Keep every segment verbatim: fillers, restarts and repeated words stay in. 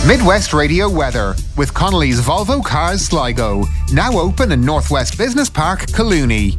Midwest Radio weather with Connolly's Volvo Cars Sligo. Now open in Northwest Business Park, Collooney.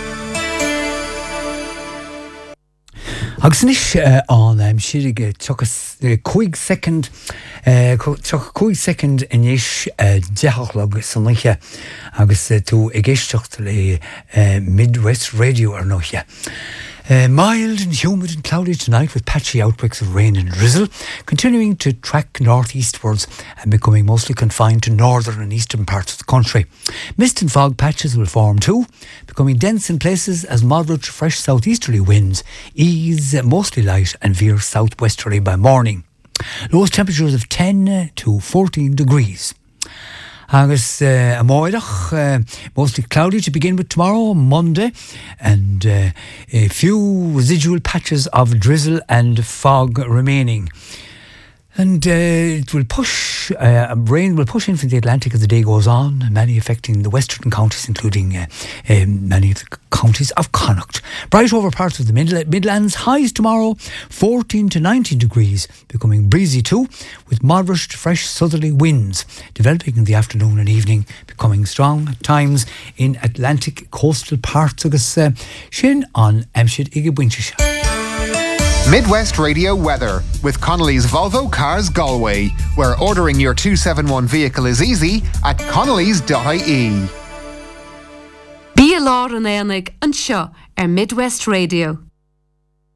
Agus nis an am siige tuchas quick second tuch quick second inis deachlog sanliche agus tú igéistecht le Midwest Radio ar noche. Uh, mild and humid and cloudy tonight with patchy outbreaks of rain and drizzle, continuing to track northeastwards and becoming mostly confined to northern and eastern parts of the country. Mist and fog patches will form too, becoming dense in places as moderate to fresh southeasterly winds ease mostly light and veer southwesterly by morning. Lowest temperatures of ten to fourteen degrees. Agus uh, a moidach, uh, mostly cloudy to begin with tomorrow, Monday, and uh, a few residual patches of drizzle and fog remaining. And uh, it will push, uh, rain will push in from the Atlantic as the day goes on, many affecting the western counties, including uh, uh, many of the counties of Connacht. Bright over parts of the Mid- Midlands, highs tomorrow, fourteen to nineteen degrees, becoming breezy too, with moderate to fresh southerly winds, developing in the afternoon and evening, becoming strong at times in Atlantic coastal parts. Agus uh, sin on Amshid Igabwinchish. Midwest Radio weather with Connolly's Volvo Cars Galway, where ordering your two seventy-one vehicle is easy at connellys dot I E. Bí a lá an éanaig an seo ar Midwest Radio.